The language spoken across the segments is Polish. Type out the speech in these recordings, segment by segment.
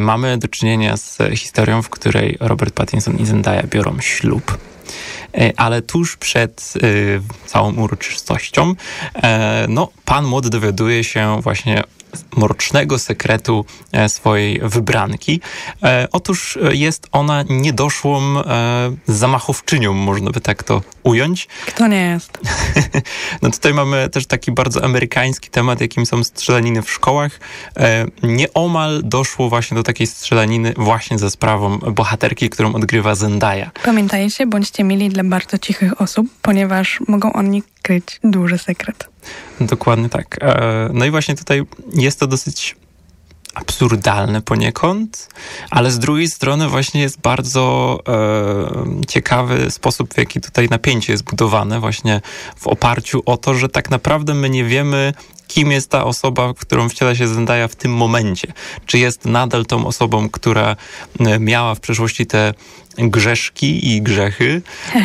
mamy do czynienia z historią, w której Robert Pattinson i Zendaya biorą ślub. Ale tuż przed całą uroczystością pan młody dowiaduje się właśnie mrocznego sekretu swojej wybranki. Otóż jest ona niedoszłą zamachowczynią, można by tak to ująć. Kto nie jest? No tutaj mamy też taki bardzo amerykański temat, jakim są strzelaniny w szkołach. Nieomal doszło właśnie do takiej strzelaniny właśnie za sprawą bohaterki, którą odgrywa Zendaya. Pamiętajcie, bądźcie mili dla bardzo cichych osób, ponieważ mogą oni kryć duży sekret. Dokładnie tak. No i właśnie tutaj jest to dosyć absurdalne poniekąd, ale z drugiej strony właśnie jest bardzo ciekawy sposób, w jaki tutaj napięcie jest budowane właśnie w oparciu o to, że tak naprawdę my nie wiemy, kim jest ta osoba, w którą wciela się Zendaya w tym momencie. Czy jest nadal tą osobą, która miała w przeszłości te grzeszki i grzechy,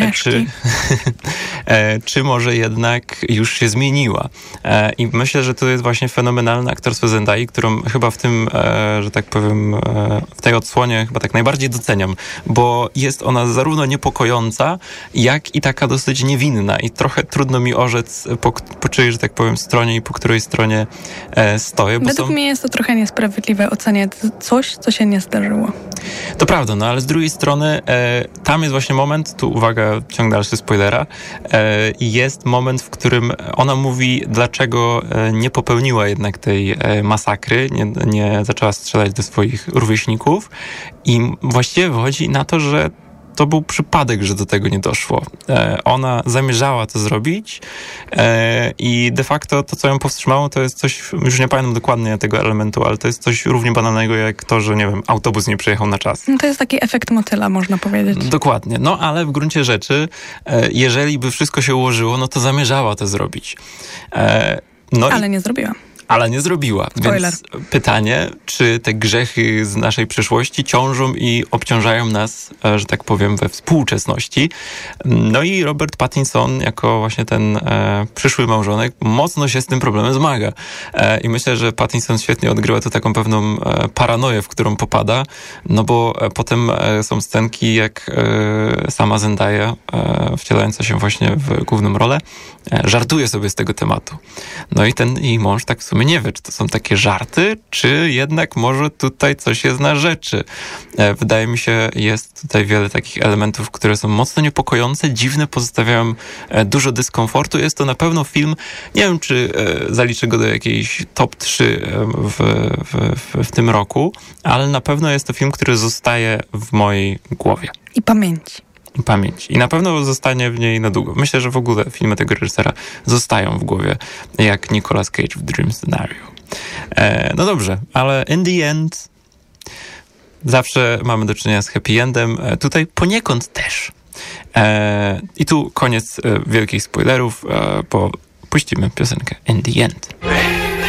czy może jednak już się zmieniła. I myślę, że to jest właśnie fenomenalne aktorstwo Zendai, którą chyba w tym, że tak powiem, w tej odsłonie chyba tak najbardziej doceniam, bo jest ona zarówno niepokojąca, jak i taka dosyć niewinna i trochę trudno mi orzec, po czyjej, że tak powiem, stronie i po której stronie stoję. Według mnie jest to trochę niesprawiedliwe oceniać coś, co się nie zdarzyło. To prawda, no ale z drugiej strony tam jest właśnie moment, tu uwaga, ciąg dalszy spoilera, jest moment, w którym ona mówi, dlaczego nie popełniła jednak tej masakry, nie zaczęła strzelać do swoich rówieśników i właściwie wychodzi na to, że to był przypadek, że do tego nie doszło. Ona zamierzała to zrobić i de facto to, co ją powstrzymało, to jest coś, już nie pamiętam dokładnie tego elementu, ale to jest coś równie banalnego jak to, że, nie wiem, autobus nie przyjechał na czas. No to jest taki efekt motyla, można powiedzieć. Dokładnie. No ale w gruncie rzeczy, jeżeli by wszystko się ułożyło, no to zamierzała to zrobić. Ale nie zrobiła. Ale nie zrobiła. Spoiler. Więc pytanie, czy te grzechy z naszej przeszłości ciążą i obciążają nas, że tak powiem, we współczesności. No i Robert Pattinson, jako właśnie ten przyszły małżonek, mocno się z tym problemem zmaga. I myślę, że Pattinson świetnie odgrywa tu taką pewną paranoję, w którą popada, no bo potem są scenki, jak sama Zendaya, wcielająca się właśnie w główną rolę, żartuje sobie z tego tematu. No i ten jej mąż tak w sumie nie wie, czy to są takie żarty, czy jednak może tutaj coś jest na rzeczy. Wydaje mi się, jest tutaj wiele takich elementów, które są mocno niepokojące, dziwne, pozostawiają dużo dyskomfortu. Jest to na pewno film, nie wiem, czy zaliczę go do jakiejś top 3 w tym roku, ale na pewno jest to film, który zostaje w mojej głowie. I pamięci. I na pewno zostanie w niej na długo. Myślę, że w ogóle filmy tego reżysera zostają w głowie, jak Nicolas Cage w Dream Scenario. No dobrze, ale in the end zawsze mamy do czynienia z happy endem. Tutaj poniekąd też. I tu koniec wielkich spoilerów, bo puścimy piosenkę In the End.